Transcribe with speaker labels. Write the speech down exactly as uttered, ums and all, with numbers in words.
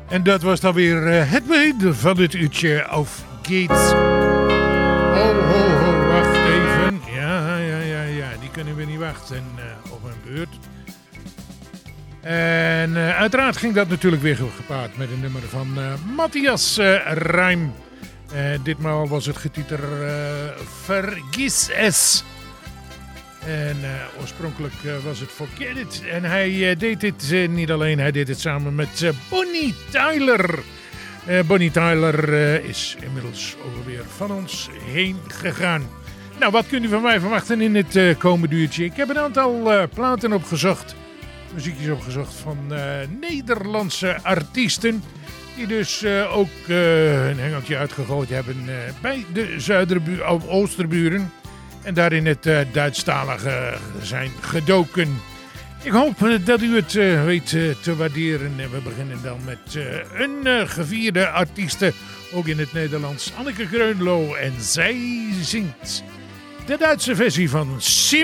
Speaker 1: En dat was dan weer uh, het begin van het uurtje Auf geht's. Ho, ho, ho, wacht even. Ja, ja, ja, ja, die kunnen we niet wachten uh, op een beurt. En uh, uiteraard ging dat natuurlijk weer gepaard met een nummer van uh, Matthias uh, Reim. Uh, ditmaal was het getiteld uh, Vergiss es. En uh, oorspronkelijk uh, was het Forget It. En hij uh, deed dit uh, niet alleen, hij deed het samen met uh, Bonnie Tyler. Uh, Bonnie Tyler uh, is inmiddels alweer van ons heen gegaan. Nou, wat kunt u van mij verwachten in het uh, komende uurtje? Ik heb een aantal uh, platen opgezocht, muziekjes opgezocht van uh, Nederlandse artiesten. Die dus uh, ook uh, een hengeltje uitgegooid hebben uh, bij de zuiderbu- of oosterburen. En daarin het uh, Duitsstalige zijn gedoken. Ik hoop uh, dat u het uh, weet uh, te waarderen. En we beginnen dan met uh, een uh, gevierde artieste, ook in het Nederlands. Anneke Greunlo. En zij zingt de Duitse versie van Sim.